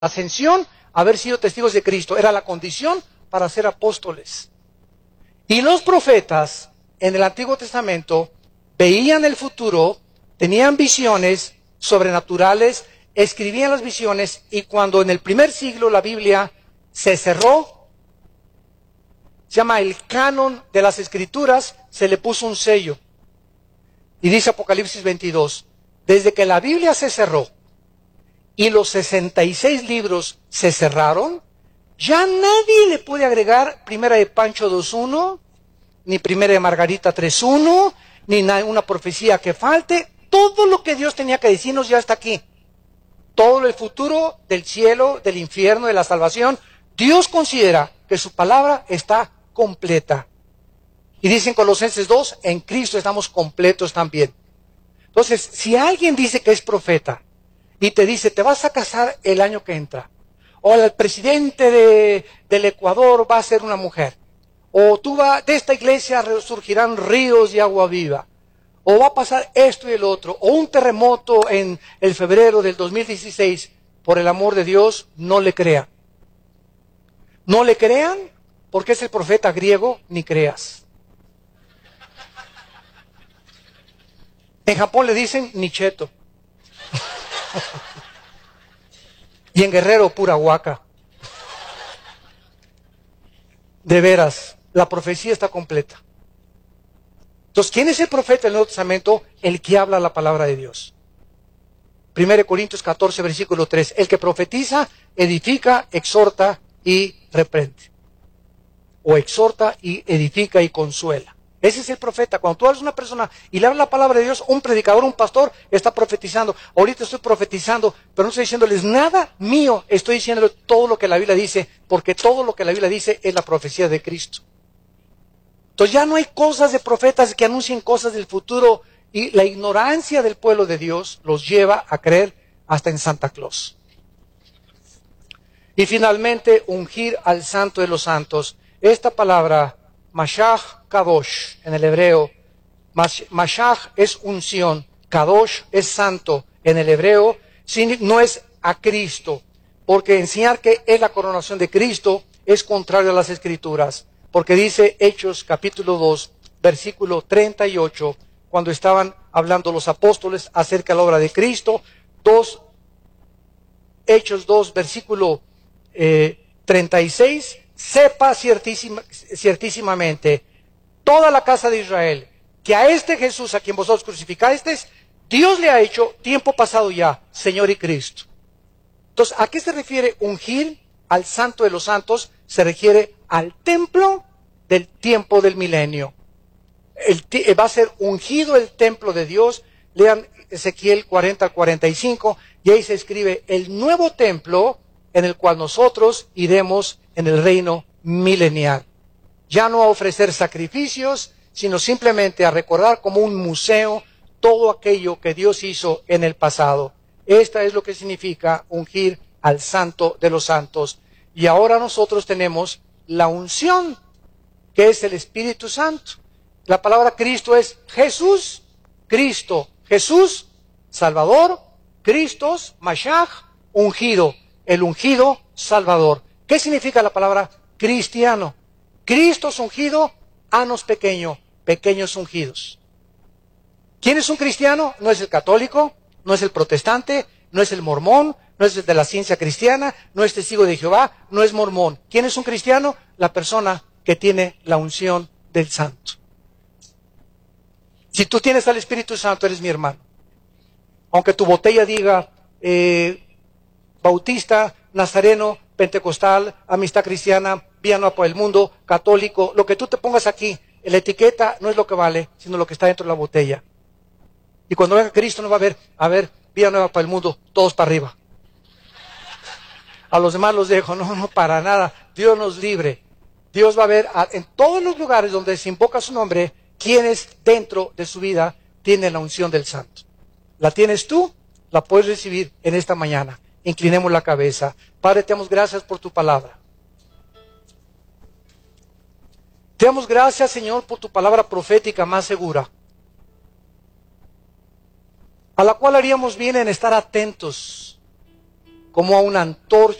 ascensión, haber sido testigos de Cristo, era la condición para ser apóstoles. Y los profetas en el Antiguo Testamento veían el futuro, tenían visiones sobrenaturales, escribían las visiones, y cuando en el primer siglo la Biblia se cerró, se llama el canon de las Escrituras, se le puso un sello. Y dice Apocalipsis 22, desde que la Biblia se cerró y los 66 libros se cerraron, ya nadie le puede agregar Primera de Pancho 2.1, ni Primera de Margarita 3.1, ni una profecía que falte. Todo lo que Dios tenía que decirnos ya está aquí. Todo el futuro del cielo, del infierno, de la salvación, Dios considera que su palabra está completa. Y dice en Colosenses 2, en Cristo estamos completos también. Entonces, si alguien dice que es profeta y te dice, te vas a casar el año que entra, o el presidente del Ecuador va a ser una mujer, o de esta iglesia resurgirán ríos de agua viva, o va a pasar esto y el otro, o un terremoto en el febrero del 2016, por el amor de Dios, no le crean. No le crean porque es el profeta griego, ni creas. En Japón le dicen nicheto. Y en Guerrero, pura huaca. De veras, la profecía está completa. Entonces, ¿quién es el profeta del Nuevo Testamento? El que habla la palabra de Dios. 1 Corintios 14, versículo 3. El que profetiza, edifica, exhorta y reprende. O exhorta y edifica y consuela. Ese es el profeta. Cuando tú hablas a una persona y le hablas la palabra de Dios, un predicador, un pastor, está profetizando. Ahorita estoy profetizando, pero no estoy diciéndoles nada mío, estoy diciéndoles todo lo que la Biblia dice, porque todo lo que la Biblia dice es la profecía de Cristo. Entonces ya no hay cosas de profetas que anuncien cosas del futuro, y la ignorancia del pueblo de Dios los lleva a creer hasta en Santa Claus. Y finalmente, ungir al Santo de los Santos. Esta palabra, Mashach Kadosh, en el hebreo, Mashach es unción, Kadosh es santo, en el hebreo, no es a Cristo, porque enseñar que es la coronación de Cristo es contrario a las Escrituras, porque dice Hechos capítulo 2, versículo 38, cuando estaban hablando los apóstoles acerca de la obra de Cristo, Hechos 2, versículo 36, sepa ciertísimamente toda la casa de Israel que a este Jesús a quien vosotros crucificasteis, Dios le ha hecho tiempo pasado ya Señor y Cristo. Entonces, ¿a qué se refiere ungir al Santo de los Santos? Se refiere al templo del tiempo del milenio. Va a ser ungido el templo de Dios. Lean Ezequiel 40 al 45 y ahí se escribe el nuevo templo en el cual nosotros iremos en el reino milenial. Ya no a ofrecer sacrificios, sino simplemente a recordar como un museo todo aquello que Dios hizo en el pasado. Esta es lo que significa ungir al Santo de los Santos. Y ahora nosotros tenemos la unción, que es el Espíritu Santo. La palabra Cristo es Jesús, Cristo, Jesús, Salvador, Cristos, Mashach, ungido, el ungido Salvador. ¿Qué significa la palabra cristiano? Cristo es ungido, anos pequeño, pequeños ungidos. ¿Quién es un cristiano? No es el católico, no es el protestante, no es el mormón, no es el de la ciencia cristiana, no es testigo de Jehová, no es mormón. ¿Quién es un cristiano? La persona que tiene la unción del Santo. Si tú tienes al Espíritu Santo, eres mi hermano. Aunque tu botella diga bautista, nazareno, pentecostal, amistad cristiana, Vía Nueva por el Mundo, católico, lo que tú te pongas aquí, la etiqueta no es lo que vale, sino lo que está dentro de la botella. Y cuando venga Cristo no va a ver, Vía Nueva para el Mundo, todos para arriba. A los demás los dejo, no, para nada. Dios nos libre. Dios va a ver en todos los lugares donde se invoca su nombre, quienes dentro de su vida tienen la unción del Santo. ¿La tienes tú? La puedes recibir en esta mañana. Inclinemos la cabeza. Padre, te damos gracias por tu palabra. Te damos gracias, Señor, por tu palabra profética más segura, a la cual haríamos bien en estar atentos como a una antorcha